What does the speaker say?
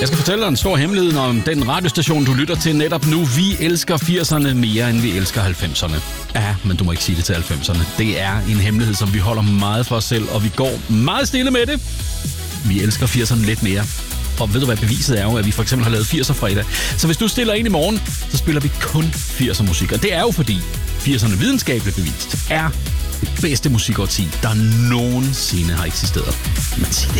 Jeg skal fortælle dig en stor hemmelighed om den radiostation, du lytter til netop nu. Vi elsker 80'erne mere, end vi elsker 90'erne. Ja, men du må ikke sige det til 90'erne. Det er en hemmelighed, som vi holder meget for os selv, og vi går meget stille med det. Vi elsker 80'erne lidt mere. Og ved du hvad, beviset er jo, at vi for eksempel har lavet 80'er fredag. Så hvis du stiller ind i morgen, så spiller vi kun 80'er musik. Og det er jo fordi 80'erne videnskabeligt bevist er det bedste musikårti, der nogensinde har eksisteret. Man siger